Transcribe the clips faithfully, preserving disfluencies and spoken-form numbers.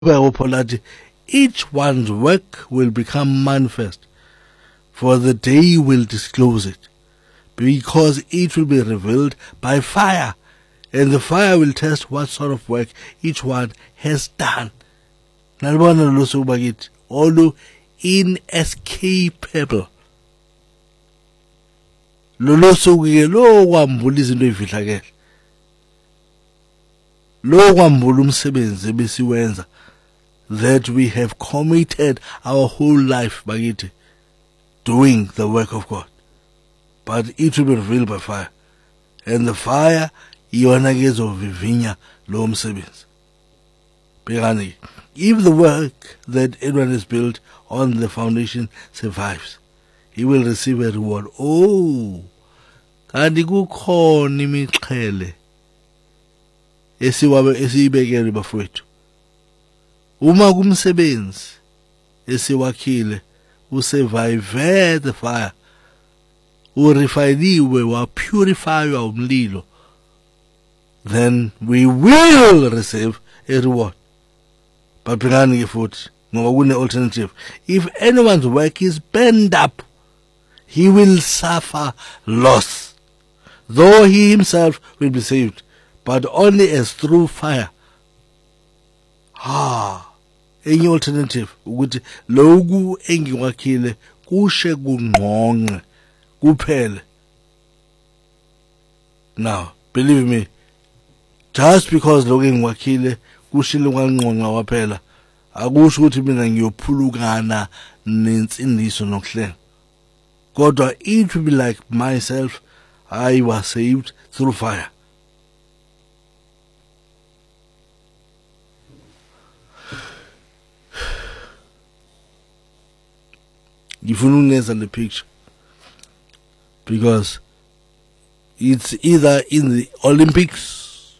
each one's work will become manifest, for the day will disclose it, because it will be revealed by fire, and the fire will test what sort of work each one has done. Nalibona lusuku bakithi olu inescapable. Lolo suku ke lo kwambula izinto ezifihlakele. Lo kwambula umsebenzi ebesiwenza, that we have committed our whole life bakithi doing the work of God. But it will be revealed by fire. And the fire iyona ke ezovivinya lo msebenzi. Bhekani, if the work that anyone has built on the foundation survives, he will receive a reward. Oh, kanti kukhona imixhele esiwabe esiyibekele bafowethu. Uma kumsebenzi esiwakhile usurvive the fire, urefiniwe wa purify umlilo, then we will receive a reward. But bhekani ke futhi ngoba kune alternative. If anyone's work is burned up, he will suffer loss, though he himself will be saved, but only as through fire. Ah, any alternative ukuthi lokhu engiwakhile kushe kungqonqe kuphele. Now, believe me, just because lokhu engiwakhile kushile kwangqonqa waphela, akusho ukuthi mina ngiyophulukana nensindiso nokuhlenga. Kodwa it will be like myself, I was saved through fire. Ngifuna ukuneza le picture because it's either in the Olympics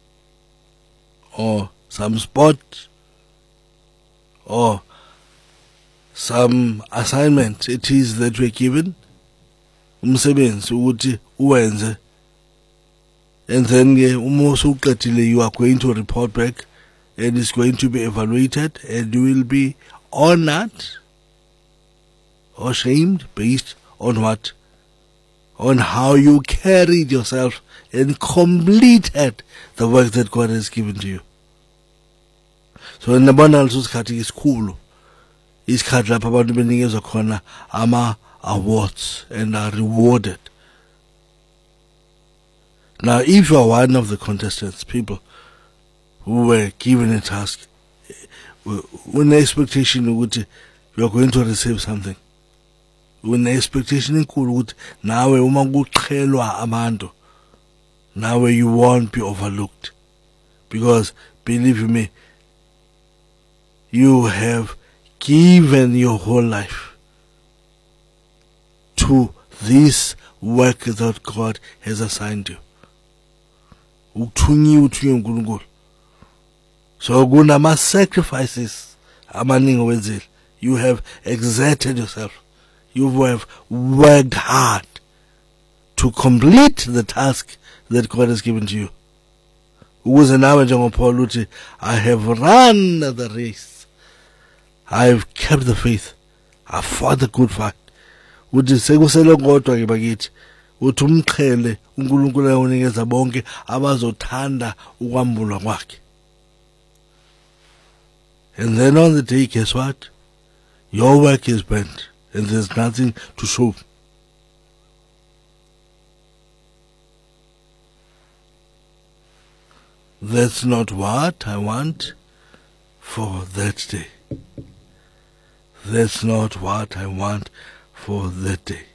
or some sport or some assignment it is that we're given, umsebenzi ukuthi uwenze, and then uma usuqedile you are going to report back and it's going to be evaluated and you will be honored or shamed based on what? On how you carried yourself and completed the work that God has given to you. So in the bundles isikhathi isikhulu, isikhathi lapha abantu benikezwa khona ama awards and are rewarded. Now if you are one of the contestants, people who were given a task, with the expectation ukuthi you are going to receive something, with the expectation enkulu ukuthi nawe uma kuqhelwa abantu, nawe you won't be overlooked, because believe me, you have given your whole life to this work that God has assigned you. Ukuthunyiwe uthunywe uNkulunkulu. So kunama sacrifices amaningi wenzile. You have exerted yourself. You have worked hard to complete the task that God has given to you. Ukuze nawe njengoPaul uthi, I have run the race, I have kept the faith, I fought the good fight. Uthi sekusele kodwa ke bakithi uthi umqhele uNkulunkulu ayanikeza bonke abazothanda ukwambulwa kwakhe. And then on the day, guess what? Your work is burnt and there's nothing to show. That's not what I want for that day. That's not what I want for that day.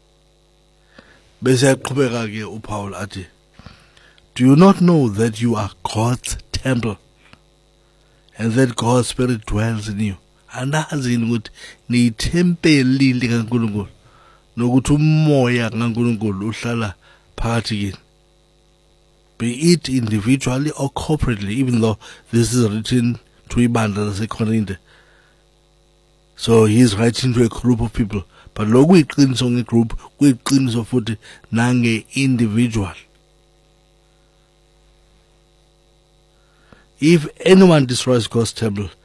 Bese yaqhubeka ke uPaul athi, do you not know that you are God's temple and that God's Spirit dwells in you? Andazi ukuthi niyithempeli likaNkulunkulu nokuthi umoya kaNkulunkulu uhlala phakathi kini. Be it individually or corporately, even though this is written to ibandla laseKorinte. So he is writing to a group of people. But lo kuyiqiniso ngegroup, kuyiqiniso futhi nange individual. if anyone destroys God's temple,